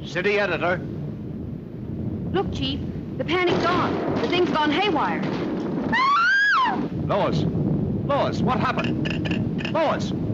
City editor. Look, Chief. The panic's on. The thing's gone haywire. Lois! Lois, what happened? Lois!